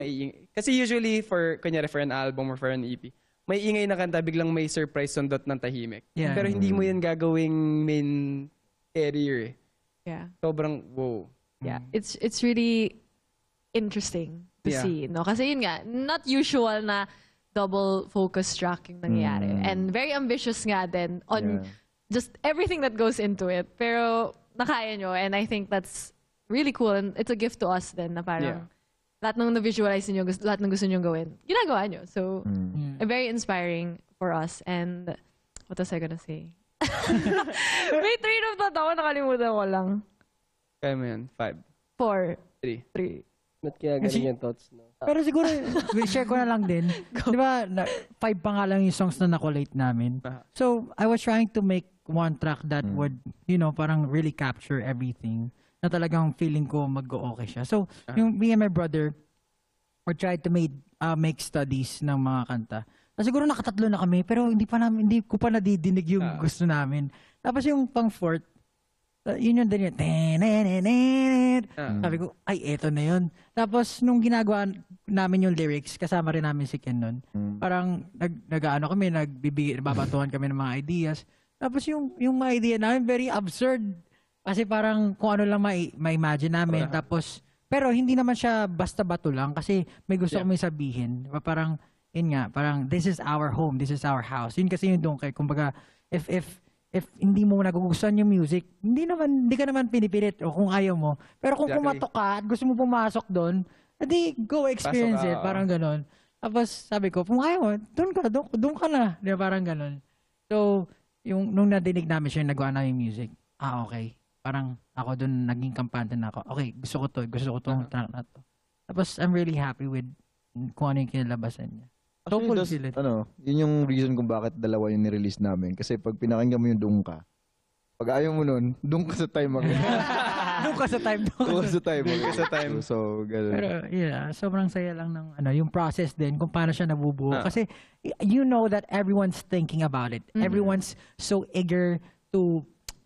Kasi usually, kunyari for an album or for an EP, may ingay na kanta, biglang may surprise sundot ng tahimik. Yeah. Pero hindi mo yan gagawing main area eh. Yeah. Sobrang, wow. Yeah. It's really interesting to see, no? Kasi yun nga, not usual na double focus track yung nangyayari. And very ambitious nga din on just everything that goes into it. Pero nakaya nyo, and I think that's really cool, and it's a gift to us din na parang lahat ng na-visualize nyo, lahat ng gusto nyo gawin, ginagawa nyo. So, very inspiring for us. And what was I gonna say? May train of thought ako, nakalimutan ko lang. Kaya mo yan, 5, 4, 3. 3. Ba't kaya ganun yung thoughts, no? Pero siguro, share ko na lang din. Di ba, 5 pa nga lang yung songs na nakolate namin. So, I was trying to make one track that would, you know, parang really capture everything. Na talagang feeling ko mag-okay siya. So, yung me and my brother, we tried to make studies ng mga kanta. Siguro nakatatlo na kami, pero hindi ko pa nadidinig yung gusto namin. Tapos yung pang fourth, yun yung din yun. Sabi ko, ay, eto na yun. Tapos, nung ginagawa namin yung lyrics, kasama rin namin si Ken nun. Parang, nababatuhan kami ng mga ideas. Tapos, yung mga idea namin, very absurd. Kasi parang, kung ano lang ma-imagine namin. Tapos, pero hindi naman siya basta bato lang. Kasi, may gusto kami sabihin. Parang, yun nga, parang, this is our home, this is our house. Yun kasi yung doon kay, kumbaga, if hindi mo nagugustuhan yung music, hindi ka naman pinipilit o kung ayaw mo. Pero kung kumatok ka at gusto mo pumasok doon, edi go experience it. Parang ganon. Tapos sabi ko, kung ayaw mo, doon ka na. Di ba, parang ganon. So, nung nadinig namin siya, nagawa namin yung music, okay. Parang ako doon, naging kampante na ako. Okay, gusto ko tong track na to. Tapos, I'm really happy with kung ano yung kinalabasan niya. Actually, yun yung reason kung bakit dalawa yung nirelease namin. Kasi pag pinakinggan mo yung Doon Ka, pag ayaw mo nun, doon ka sa time again. Doon ka sa time. Doon ka sa time. Doon ka sa time. So, gano'n. Pero, sobrang saya lang ng, yung process din, kung paano siya nabubuo. Kasi, you know that everyone's thinking about it. Everyone's so eager to,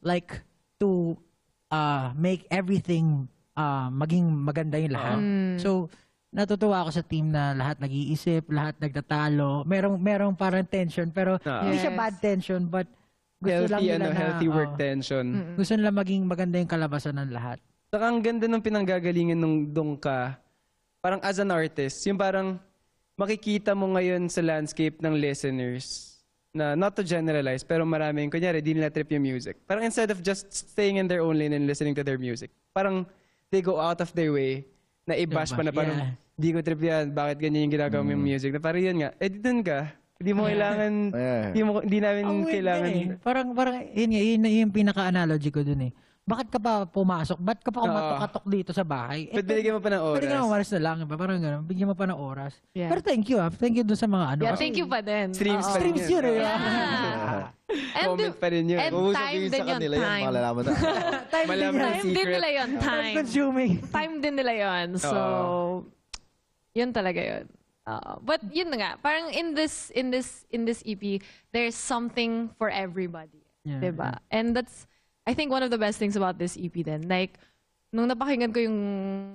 make everything maging maganda yung lahat. So, natutuwa ako sa team na lahat nag-iisip, lahat nagtatalo. Merong parang tension, pero hindi siya bad tension, but gusto lang nila healthy work tension. Gusto nila maging maganda yung kalabasan ng lahat. Saka ang ganda ng pinanggagalingan nung Doon Ka, parang as an artist, yung parang makikita mo ngayon sa landscape ng listeners na not to generalize, pero maraming, kunyari, di nila trip yung music. Parang instead of just staying in their own lane and listening to their music, parang they go out of their way na i-bash pa na parang, di ko trip yan, bakit ganyan yung ginagawa mo yung music? Na parang yun nga, di dun ka. Hindi mo kailangan, hindi namin kailangan. Parang, yun yung pinaka-analogy ko dun eh. Bakit ka pa pumasok? Ba't ka pa kumatok-katok dito sa bahay? But binigyan mo pa ng oras. Binigyan mo oras na lang. Parang gano'n. Bigyan mo pa ng oras. Pero thank you Thank you dun sa mga ano. Yeah, thank you pa din. Streams pa rin yun. Comment pa rin yun. And time din yun. Time. Malalaman na. Time din nila yun. Time consuming. Time din nila yun. So, yun talaga yun. But yun na nga, parang in this EP, there's something for everybody. Diba? And that's, I think, one of the best things about this EP then. Like, nung napakinggan ko yung...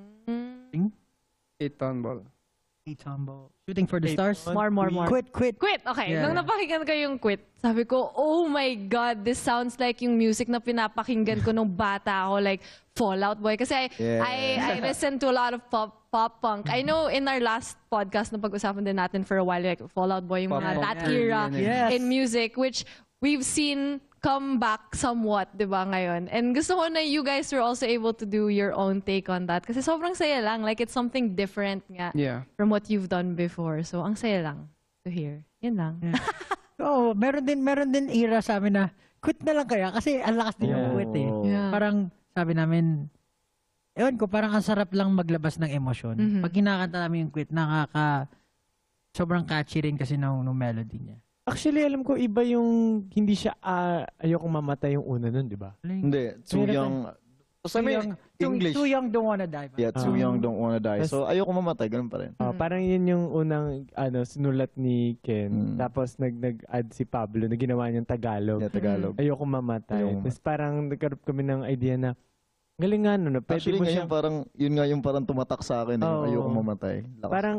8-ton ball. Shooting for the stars. More. Quit. Okay. Nung napakinggan ko yung Quit, sabi ko, oh my God, this sounds like yung music na pinapakinggan ko nung bata ako, like Fall Out Boy. Kasi I listen to a lot of pop punk. I know in our last podcast na pag-usapan din natin for a while, like Fall Out Boy, yung mga that era in music, which we've seen come back somewhat, di ba, ngayon. And gusto ko na you guys were also able to do your own take on that. Kasi sobrang saya lang. Like, it's something different nga from what you've done before. So, ang saya lang to hear. Yun lang. Meron din era sa amin na quit na lang kaya. Kasi ang lakas din yung quit eh. Parang sabi namin, ewan ko, parang ang sarap lang maglabas ng emosyon. Pag kinakanta namin yung Quit, sobrang catchy rin kasi ng melody niya. Actually, alam ko, iba yung hindi siya ayokong mamatay yung una nun, di ba? Hindi. Too young. English. Too young, don't wanna die. Yeah, too young, don't wanna die. So, ayoko mamatay. Ganun pa rin. Parang yun yung unang sinulat ni Ken. Tapos nag-add si Pablo na ginawa niyang Tagalog. Yeah, Tagalog. Ayoko mamatay. Tapos parang nagkaroon kami ng idea na Galing nga no, pwede Actually, mo ngayon siyang, parang, yun nga yung parang tumatak sa akin. Oo. Ayoko mamatay. Lakas. parang